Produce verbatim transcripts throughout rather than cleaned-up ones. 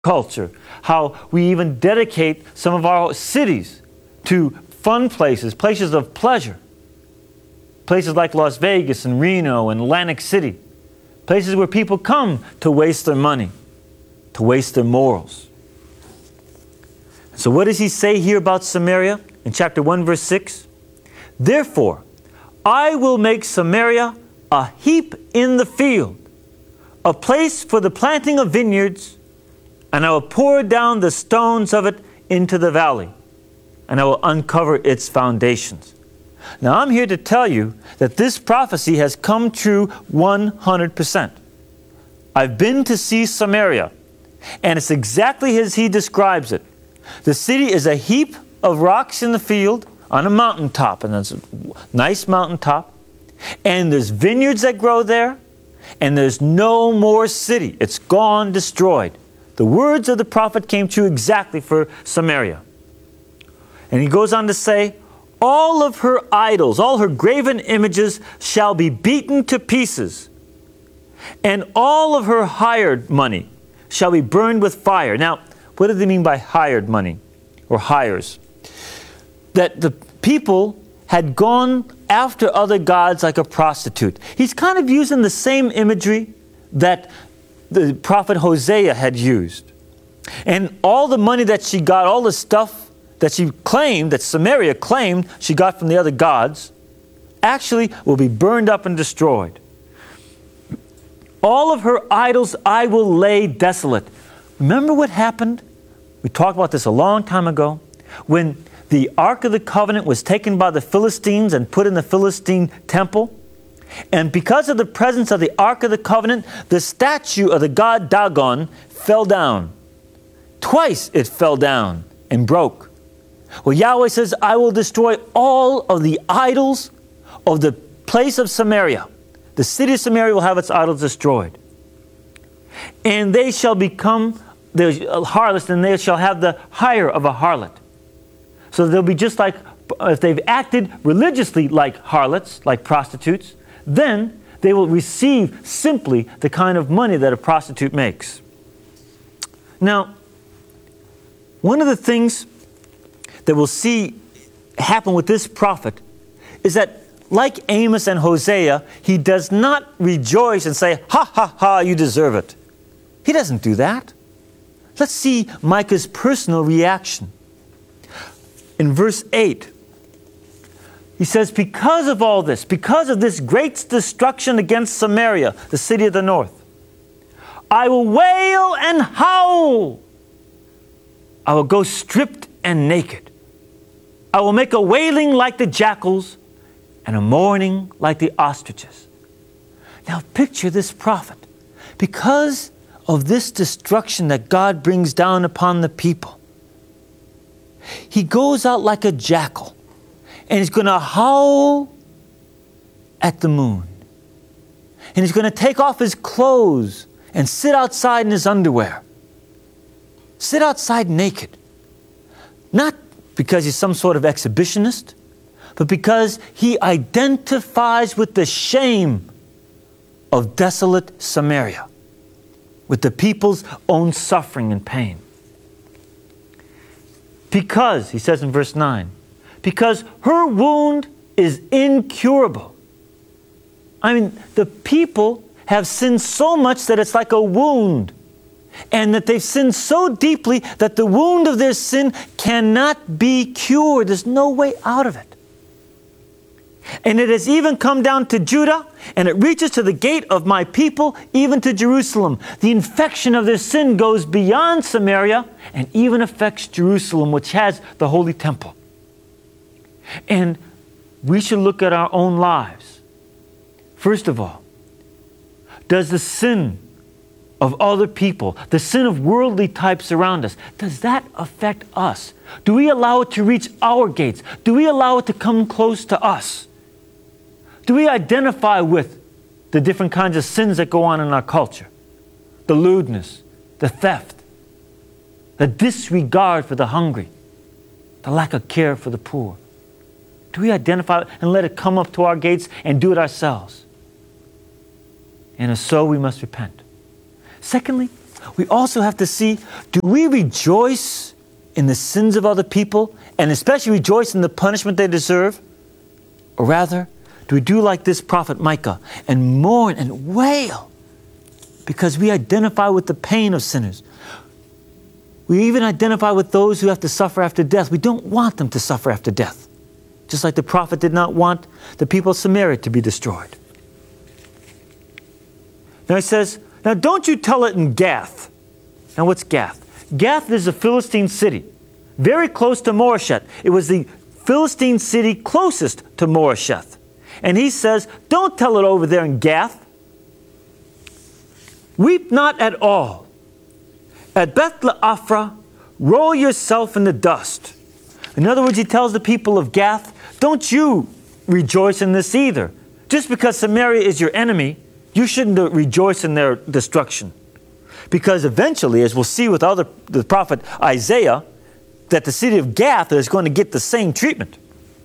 culture, how we even dedicate some of our cities to fun places, places of pleasure. Places like Las Vegas and Reno and Atlantic City. Places where people come to waste their money, to waste their morals. So what does he say here about Samaria in chapter one, verse six? Therefore, I will make Samaria a heap in the field, a place for the planting of vineyards, and I will pour down the stones of it into the valley, and I will uncover its foundations. Now I'm here to tell you that this prophecy has come true one hundred percent. I've been to see Samaria, and it's exactly as he describes it. The city is a heap of rocks in the field on a mountaintop, and it's a nice mountaintop, and there's vineyards that grow there, and there's no more city. It's gone, destroyed. The words of the prophet came true exactly for Samaria. And he goes on to say, all of her idols, all her graven images shall be beaten to pieces, and all of her hired money shall be burned with fire. Now, what do they mean by hired money or hires? That the people had gone after other gods like a prostitute. He's kind of using the same imagery that the prophet Hosea had used. And all the money that she got, all the stuff that she claimed, that Samaria claimed she got from the other gods, actually will be burned up and destroyed. All of her idols I will lay desolate. Remember what happened? We talked about this a long time ago, when the Ark of the Covenant was taken by the Philistines and put in the Philistine temple. And because of the presence of the Ark of the Covenant, the statue of the god Dagon fell down. Twice it fell down and broke. Well, Yahweh says, I will destroy all of the idols of the place of Samaria. The city of Samaria will have its idols destroyed. And they shall become the harlots, and they shall have the hire of a harlot. So they'll be just like, if they've acted religiously like harlots, like prostitutes, then they will receive simply the kind of money that a prostitute makes. Now, one of the things that we'll see happen with this prophet is that, like Amos and Hosea, he does not rejoice and say, ha, ha, ha, you deserve it. He doesn't do that. Let's see Micah's personal reaction. In verse eight, he says, because of all this, because of this great destruction against Samaria, the city of the north, I will wail and howl. I will go stripped and naked. I will make a wailing like the jackals and a mourning like the ostriches. Now picture this prophet. Because of this destruction that God brings down upon the people, he goes out like a jackal and he's going to howl at the moon. And he's going to take off his clothes and sit outside in his underwear. Sit outside naked. Not because he's some sort of exhibitionist, but because he identifies with the shame of desolate Samaria, with the people's own suffering and pain. Because, he says in verse nine, because her wound is incurable. I mean, the people have sinned so much that it's like a wound. And that they've sinned so deeply that the wound of their sin cannot be cured. There's no way out of it. And it has even come down to Judah, and it reaches to the gate of my people, even to Jerusalem. The infection of their sin goes beyond Samaria and even affects Jerusalem, which has the holy temple. And we should look at our own lives. First of all, does the sin of other people, the sin of worldly types around us, does that affect us? Do we allow it to reach our gates? Do we allow it to come close to us? Do we identify with the different kinds of sins that go on in our culture? The lewdness, the theft, the disregard for the hungry, the lack of care for the poor. Do we identify and let it come up to our gates and do it ourselves? And if so, we must repent. Secondly, we also have to see, do we rejoice in the sins of other people, and especially rejoice in the punishment they deserve? Or rather, do we do like this prophet Micah and mourn and wail because we identify with the pain of sinners? We even identify with those who have to suffer after death. We don't want them to suffer after death, just like the prophet did not want the people of Samaria to be destroyed. Now he says, now don't you tell it in Gath. Now what's Gath? Gath is a Philistine city, very close to Moresheth. It was the Philistine city closest to Moresheth. And he says, don't tell it over there in Gath. Weep not at all. At Beth Le'Aphra, roll yourself in the dust. In other words, he tells the people of Gath, don't you rejoice in this either. Just because Samaria is your enemy, you shouldn't rejoice in their destruction. Because eventually, as we'll see with other, the prophet Isaiah, that the city of Gath is going to get the same treatment.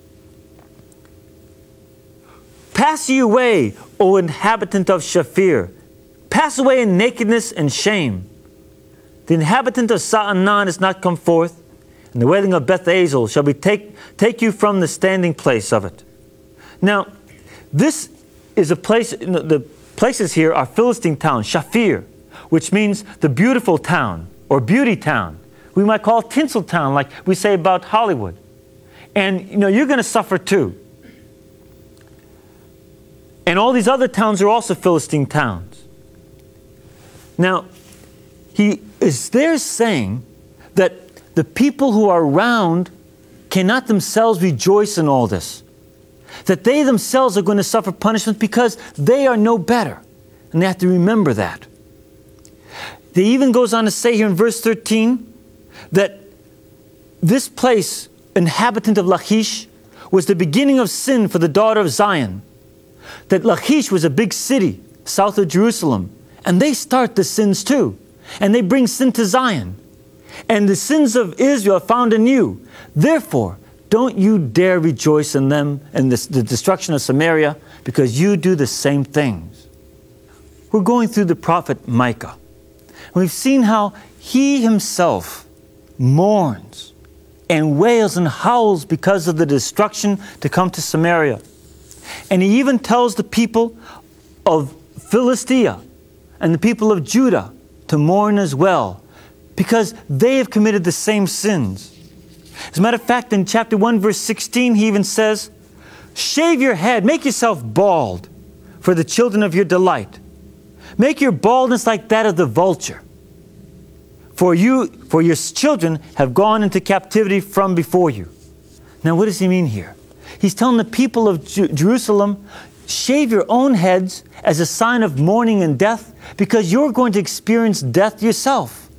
Pass ye away, O inhabitant of Shaphir. Pass away in nakedness and shame. The inhabitant of Sa'anan is not come forth, and the wailing of Beth Azel shall be take, take you from the standing place of it. Now, this is a place, the places here are Philistine towns, Shaphir, which means the beautiful town, or beauty town. We might call it tinsel town, like we say about Hollywood. And, you know, you're going to suffer too. And all these other towns are also Philistine towns. Now, he is there saying that the people who are around cannot themselves rejoice in all this. That they themselves are going to suffer punishment because they are no better. And they have to remember that. He even goes on to say here in verse thirteen that this place, inhabitant of Lachish, was the beginning of sin for the daughter of Zion. That Lachish was a big city south of Jerusalem. And they start the sins too. And they bring sin to Zion. And the sins of Israel are found in you. Therefore, don't you dare rejoice in them and this, the destruction of Samaria, because you do the same things. We're going through the prophet Micah. We've seen how he himself mourns and wails and howls because of the destruction to come to Samaria. And he even tells the people of Philistia and the people of Judah to mourn as well, because they have committed the same sins. As a matter of fact, in chapter one, verse sixteen, he even says, shave your head, make yourself bald for the children of your delight. Make your baldness like that of the vulture. For you, for your children have gone into captivity from before you. Now, what does he mean here? He's telling the people of Ju- Jerusalem, shave your own heads as a sign of mourning and death, because you're going to experience death yourself.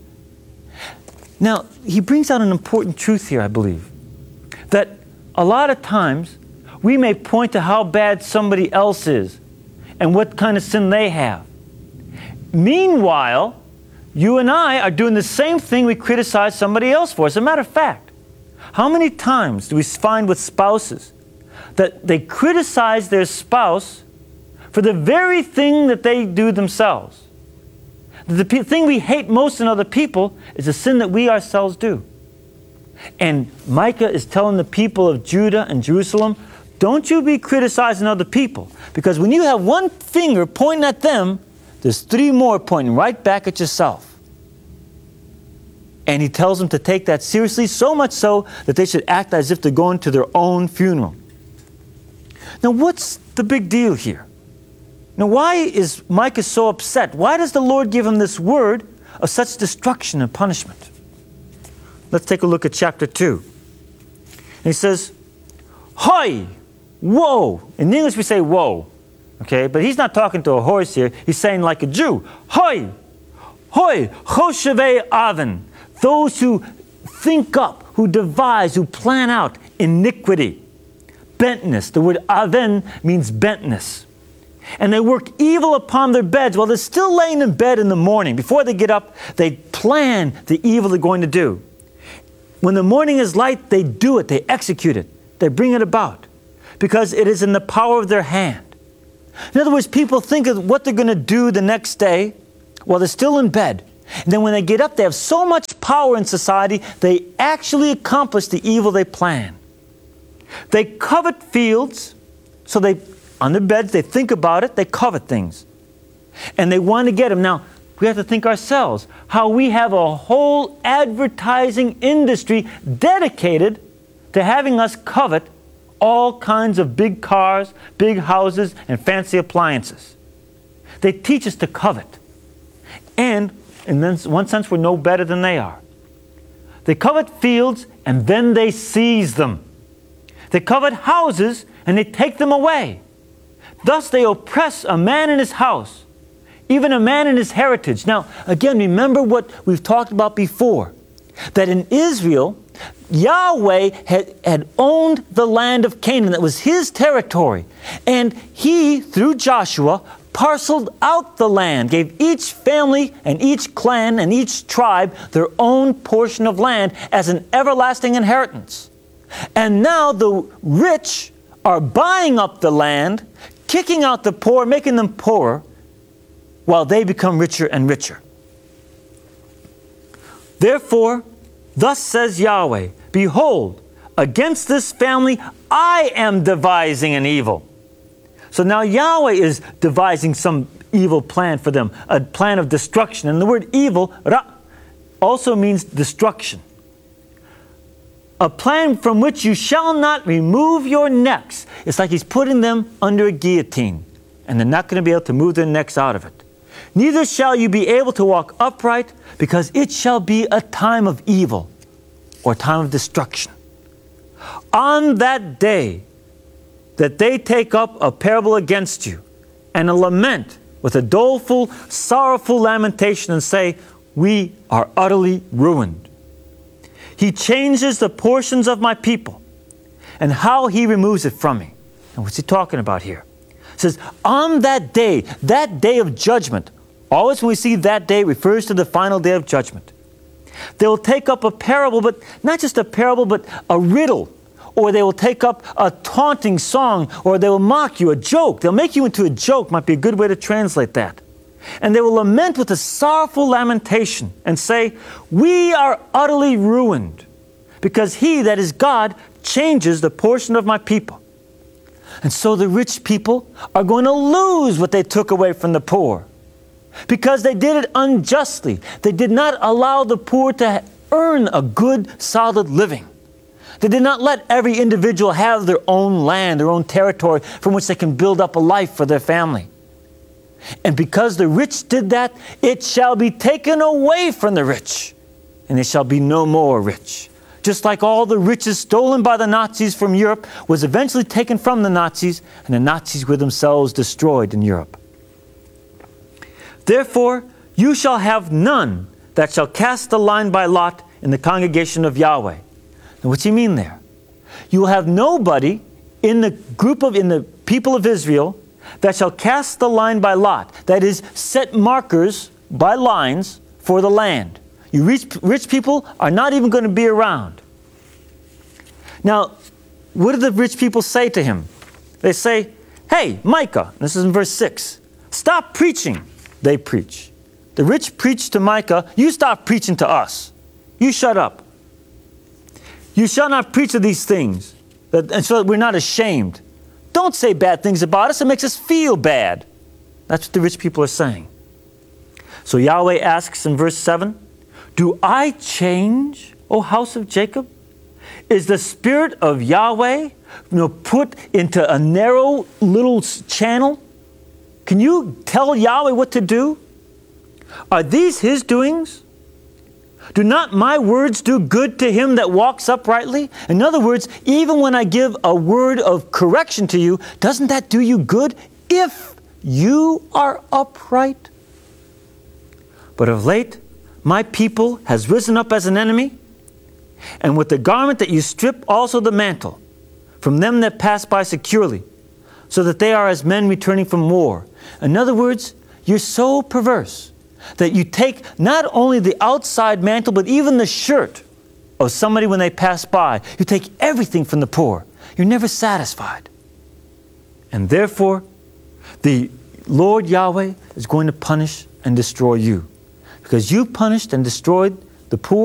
Now, he brings out an important truth here, I believe, that a lot of times we may point to how bad somebody else is and what kind of sin they have. Meanwhile, you and I are doing the same thing we criticize somebody else for. As a matter of fact, how many times do we find with spouses that they criticize their spouse for the very thing that they do themselves? The p- thing we hate most in other people is the sin that we ourselves do. And Micah is telling the people of Judah and Jerusalem, don't you be criticizing other people, because when you have one finger pointing at them, there's three more pointing right back at yourself. And he tells them to take that seriously, so much so that they should act as if they're going to their own funeral. Now, what's the big deal here? Now, why is Micah so upset? Why does the Lord give him this word of such destruction and punishment? Let's take a look at chapter two. And he says, Hoi! Whoa! In English we say whoa. Okay, but he's not talking to a horse here. He's saying like a Jew. Hoi! Hoi! Choshevei Aven. Those who think up, who devise, who plan out iniquity. Bentness. The word Aven means bentness. And they work evil upon their beds while they're still laying in bed in the morning. Before they get up, they plan the evil they're going to do. When the morning is light, they do it. They execute it. They bring it about. Because it is in the power of their hand. In other words, people think of what they're going to do the next day while they're still in bed. And then when they get up, they have so much power in society, they actually accomplish the evil they plan. They covet fields, so they, on their beds, they think about it, they covet things. And they want to get them. Now, we have to think ourselves how we have a whole advertising industry dedicated to having us covet all kinds of big cars, big houses, and fancy appliances. They teach us to covet. And in one sense, we're no better than they are. They covet fields, and then they seize them. They covet houses, and they take them away. Thus they oppress a man in his house, even a man in his heritage. Now, again, remember what we've talked about before, that in Israel, Yahweh had, had owned the land of Canaan. That was his territory. And he, through Joshua, parceled out the land, gave each family and each clan and each tribe their own portion of land as an everlasting inheritance. And now the rich are buying up the land, kicking out the poor, making them poorer, while they become richer and richer. Therefore, thus says Yahweh, behold, against this family I am devising an evil. So now Yahweh is devising some evil plan for them, a plan of destruction. And the word evil, ra, also means destruction. A plan from which you shall not remove your necks. It's like he's putting them under a guillotine, and they're not going to be able to move their necks out of it. Neither shall you be able to walk upright, because it shall be a time of evil, or time of destruction. On that day that they take up a parable against you, and a lament with a doleful, sorrowful lamentation, and say, we are utterly ruined. He changes the portions of my people, and how he removes it from me. And what's he talking about here? It says, on that day, that day of judgment, always when we see that day, it refers to the final day of judgment. They will take up a parable, but not just a parable, but a riddle. Or they will take up a taunting song, or they will mock you, a joke. They'll make you into a joke, might be a good way to translate that. And they will lament with a sorrowful lamentation and say, we are utterly ruined, because he, that is God, changes the portion of my people. And so the rich people are going to lose what they took away from the poor, because they did it unjustly. They did not allow the poor to earn a good, solid living. They did not let every individual have their own land, their own territory from which they can build up a life for their family. And because the rich did that, it shall be taken away from the rich, and they shall be no more rich. Just like all the riches stolen by the Nazis from Europe was eventually taken from the Nazis, and the Nazis were themselves destroyed in Europe. Therefore, you shall have none that shall cast the line by lot in the congregation of Yahweh. And what's he mean there? You will have nobody in the group of, in the people of Israel that shall cast the line by lot. That is, set markers by lines for the land. You rich, rich people are not even going to be around. Now, what do the rich people say to him? They say, hey, Micah, this is in verse six, stop preaching. They preach. The rich preach to Micah, you stop preaching to us. You shut up. You shall not preach of these things, and so that we're not ashamed. Don't say bad things about us. It makes us feel bad. That's what the rich people are saying. So Yahweh asks in verse seven, do I change, O house of Jacob? Is the spirit of Yahweh, you know, put into a narrow little channel? Can you tell Yahweh what to do? Are these his doings? Do not my words do good to him that walks uprightly? In other words, even when I give a word of correction to you, doesn't that do you good if you are upright? But of late, my people has risen up as an enemy, and with the garment that you strip also the mantle from them that pass by securely, so that they are as men returning from war. In other words, you're so perverse that you take not only the outside mantle, but even the shirt of somebody when they pass by. You take everything from the poor. You're never satisfied. And therefore, the Lord Yahweh is going to punish and destroy you. because you punished and destroyed the poor.